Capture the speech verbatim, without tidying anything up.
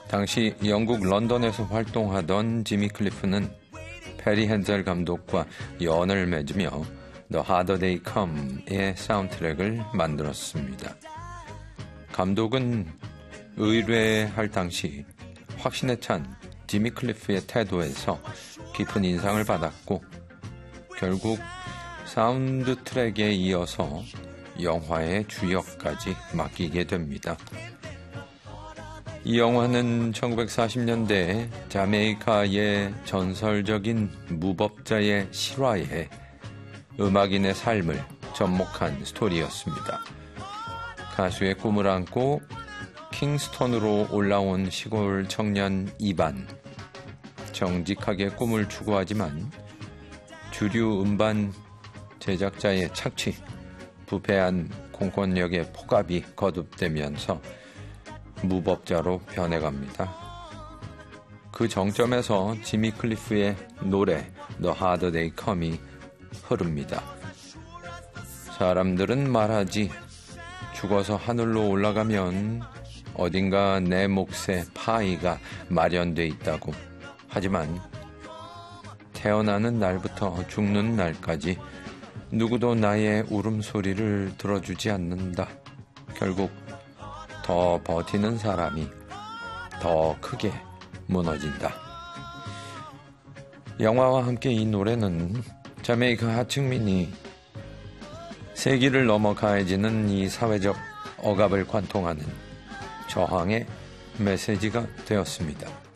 당시 영국 런던에서 활동하던 지미 클리프는 페리 헨젤 감독과 연을 맺으며 The Harder They Come의 사운드트랙을 만들었습니다. 감독은 의뢰할 당시 확신에 찬 지미 클리프의 태도에서 깊은 인상을 받았고 결국 사운드 트랙에 이어서 영화의 주역까지 맡기게 됩니다. 이 영화는 천구백사십 년대 자메이카의 전설적인 무법자의 실화에 음악인의 삶을 접목한 스토리였습니다. 가수의 꿈을 안고 킹스턴으로 올라온 시골 청년 이반. 정직하게 꿈을 추구하지만 주류 음반 제작자의 착취, 부패한 공권력의 폭압이 거듭되면서 무법자로 변해갑니다. 그 정점에서 지미 클리프의 노래 The Harder They Come이 흐릅니다. 사람들은 말하지 죽어서 하늘로 올라가면 어딘가 내 몫의 파이가 마련돼 있다고. 하지만 태어나는 날부터 죽는 날까지 누구도 나의 울음소리를 들어주지 않는다. 결국 더 버티는 사람이 더 크게 무너진다. 영화와 함께 이 노래는 자메이카 하층민이 세기를 넘어 가해지는 이 사회적 억압을 관통하는 저항의 메시지가 되었습니다.